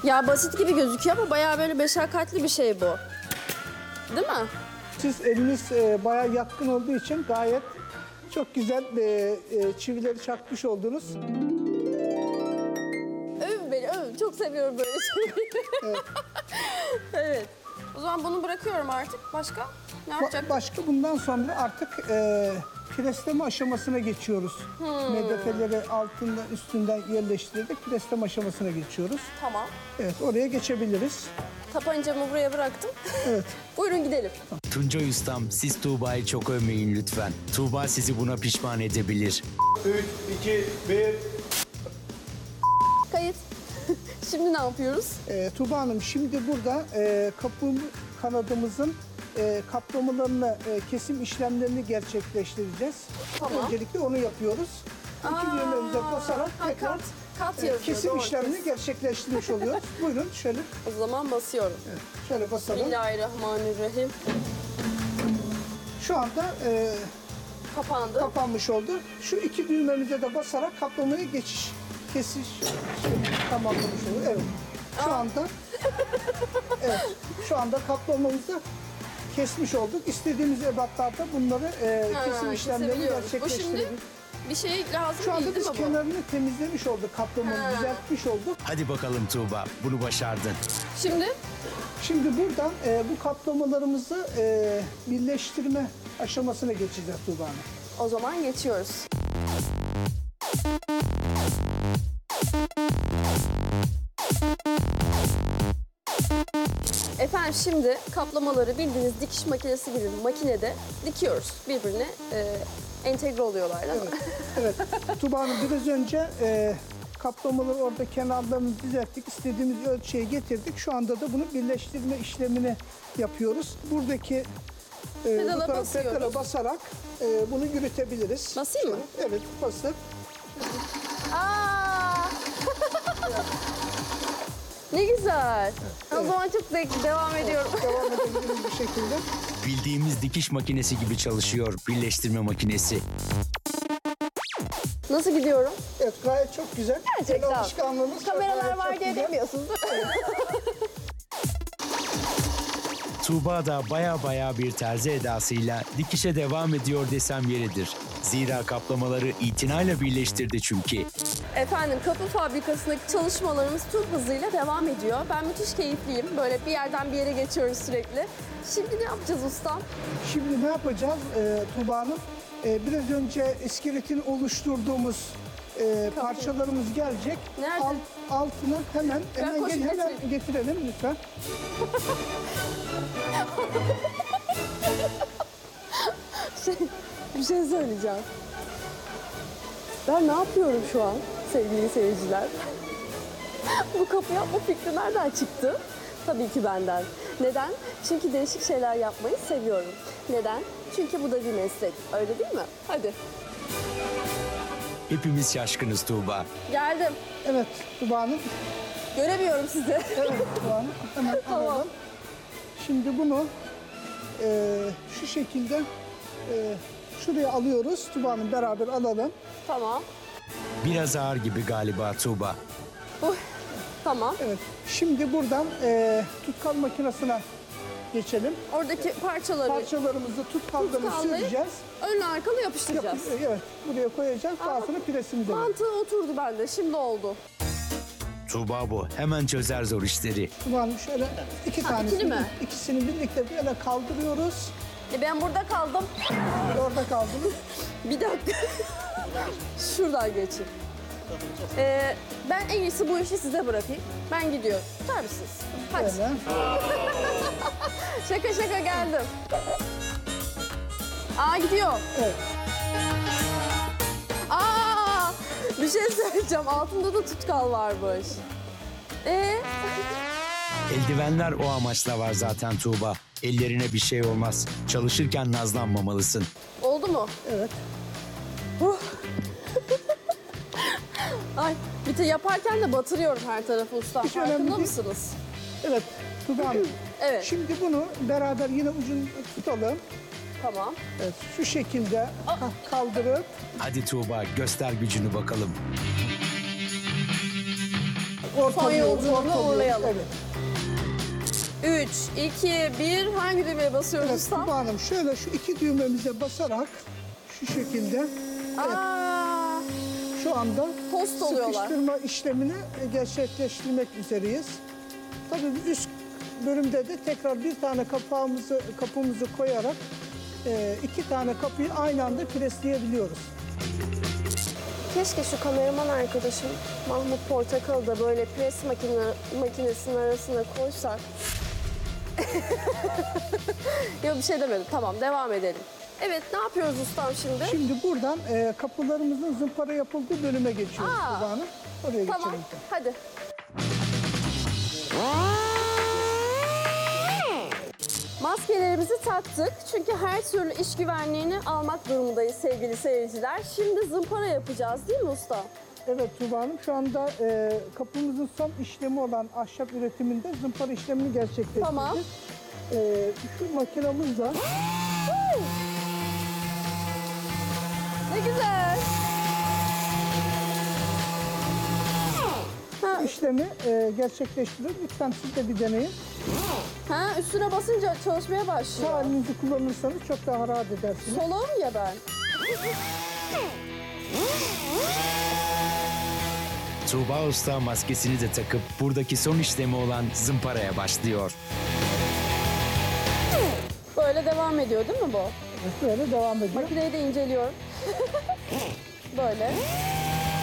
Ya basit gibi gözüküyor ama bayağı böyle meşakkatli bir şey bu. Değil mi? Siz eliniz bayağı yatkın olduğu için gayet çok güzel çivileri çakmış oldunuz. Öv beni, öv. Çok seviyorum böyle şeyleri. Evet. Evet. O zaman bunu bırakıyorum artık. Başka? Ne yapacak? Başka bundan sonra artık presleme aşamasına geçiyoruz. Medefeleri altından üstünden yerleştirerek presleme aşamasına geçiyoruz. Tamam. Evet, oraya geçebiliriz. Tabancamı buraya bıraktım. Evet. Buyurun gidelim. Tuncay Ustam, siz Tuğba'yı çok övmeyin lütfen. Tuğba sizi buna pişman edebilir. 3, 2, 1. Kayıt. Şimdi ne yapıyoruz? Tuğba Hanım, şimdi burada kanadımızın kaplamalarını, kesim işlemlerini gerçekleştireceğiz. Tamam. Öncelikle onu yapıyoruz. İki düğmemize basarak tekrar kat yazıyor. kesim doğru. işlemini gerçekleştirmiş oluyoruz. Buyurun şöyle, O zaman basıyorum. şöyle basalım. Bismillahirrahmanirrahim. Şu anda Kapandı. kapanmış oldu. Şu iki düğmemize de basarak kaplamayı kesiş tamamlamış oluyor. Evet. Şu anda evet, şu anda kaplamamızı kesmiş olduk. İstediğimiz ebatlarda bunları kesim işlemlerini kesebiliyoruz. Bu gerçekleştirebiliriz. şimdi bir şey lazım Şu anda değil biz değil mi bu? kenarını temizlemiş olduk, kaplamayı düzeltmiş olduk. Hadi bakalım Tuğba, bunu başardın. Şimdi Şimdi buradan bu kaplamalarımızı birleştirme aşamasına geçeceğiz Tuğba Hanım. o zaman geçiyoruz. Efendim şimdi kaplamaları bildiğiniz dikiş makinesi gibi bir makinede dikiyoruz. Birbirine entegre oluyorlar değil mi? Evet. Tuğba Hanım, biraz önce kaplamaları orada kenarlarını düzelttik. İstediğimiz ölçüye getirdik. Şu anda da bunu birleştirme işlemini yapıyoruz. Buradaki Pedala pedala basıyoruz. basarak bunu yürütebiliriz. Basayım mı? Evet, basıp. Aa! Ne güzel. O zaman çok zevkli. Devam ediyorum. Devam edebiliriz bir şekilde. Bildiğimiz dikiş makinesi gibi çalışıyor, birleştirme makinesi. Nasıl gidiyorum? Evet, gayet çok güzel. Gerçekten. El alışkanlığımız çok Kameralar var çok diye güzel. demiyorsunuz değil mi? Tuğba da baya bir terzi edasıyla dikişe devam ediyor desem yeridir. Zira kaplamaları itinayla birleştirdi çünkü. Efendim kapı fabrikasındaki çalışmalarımız tüm hızıyla devam ediyor. Ben müthiş keyifliyim. Böyle bir yerden bir yere geçiyoruz sürekli. Şimdi ne yapacağız ustam? Şimdi ne yapacağız Tuğba Hanım? Biraz önce iskeletini oluşturduğumuz parçalarımız gelecek. Nerede? Altına hemen koşup hemen getirelim lütfen. Bir şey söyleyeceğim. Ben ne yapıyorum şu an sevgili seyirciler? Bu kapı yapma fikri nereden çıktı? Tabii ki benden. Neden? Çünkü değişik şeyler yapmayı seviyorum. Neden? Çünkü bu da bir meslek. Öyle değil mi? Hadi. Hepimiz şaşkınız Tuğba. Geldim. Evet Tuğba Hanım. Göremiyorum sizi. Evet Tuğba Hanım. Hemen Tamam. alalım. Şimdi bunu şu şekilde şuraya alıyoruz. Tuğba Hanım, beraber alalım. Tamam. Biraz ağır gibi galiba Tuğba. Tamam. Evet. Şimdi buradan tutkal makinesine geçelim. Oradaki Parçalarımızı tutkaldan tutkallayıp süreceğiz. önlü arkalı yapıştıracağız. Evet, buraya koyacağız. Daha sonra presimize. Mantığı oturdu bende. Şimdi oldu. Tuğba bu, hemen çözer zor işleri. Tuğba Hanım, şöyle iki tanesini, ikili mi? ikisini birlikte böyle kaldırıyoruz. Ben burada kaldım. Orada kaldınız. Bir dakika. Şuradan geçeyim. Ben en iyisi bu işi size bırakayım. Ben gidiyorum. Tutar mısınız? Hadi. Böyle. Şaka geldim. Aa gidiyor. Evet. Aa bir şey söyleyeceğim. Altında da tutkal varmış. Eldivenler o amaçla var zaten Tuğba. Ellerine bir şey olmaz. Çalışırken nazlanmamalısın. Oldu mu? Evet. Ay bir de yaparken de batırıyorum her tarafı ustam. Hiç önemli Farkında değil. mısınız? Evet. Tuğba Hanım. Evet. Şimdi bunu beraber yine ucunu tutalım. Tamam. Evet, şu şekilde kaldırıp Hadi Tuğba, göster gücünü bakalım. Son yolculuğuna uğurlayalım. Evet. 3, 2, 1. Hangi düğmeye basıyoruz Evet ustam? Tuba Hanım, şöyle şu iki düğmemize basarak şu şekilde Aa, şu anda Tost oluyorlar. sıkıştırma işlemini gerçekleştirmek üzereyiz. Tabii üst bölümde de tekrar bir tane kapımızı koyarak iki tane kapıyı aynı anda presleyebiliyoruz. keşke şu kameraman arkadaşım Mahmut Portakal'ı da böyle pres makinesinin arasına koysak. Yok bir şey demedim. Tamam, devam edelim. Evet, ne yapıyoruz ustam şimdi? Şimdi buradan kapılarımızın zımpara yapıldığı bölüme geçiyoruz Aa, Tuba Hanım. Oraya Tamam, geçelim. hadi. Maskelerimizi taktık çünkü her türlü iş güvenliğini almak durumundayız sevgili seyirciler. Şimdi zımpara yapacağız değil mi usta? Evet Tuba Hanım, şu anda kapımızın son işlemi olan ahşap üretiminde zımpara işlemini gerçekleştirdik. Tamam. Şu makinamızla Ne güzel. Ha, işlemi gerçekleştiriyoruz. Lütfen siz de bir deneyin. üstüne basınca çalışmaya Sağ başlıyor. elinizi kullanırsanız çok daha rahat edersiniz. Soluğum ya ben. Tuğba Usta maskesini de takıp buradaki son işlemi olan zımparaya başlıyor. Böyle devam ediyor değil mi bu? Böyle devam ediyor. Makineyi de inceliyorum. Böyle.